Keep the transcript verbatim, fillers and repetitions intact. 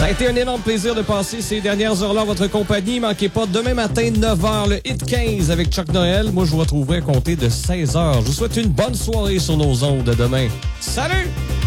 Ça a été un énorme plaisir de passer ces dernières heures-là en votre compagnie. Manquez pas, demain matin, neuf heures, le Hit quinze avec Chuck Noël. Moi, je vous retrouverai à compter de seize heures. Je vous souhaite une bonne soirée sur nos ondes demain. Salut!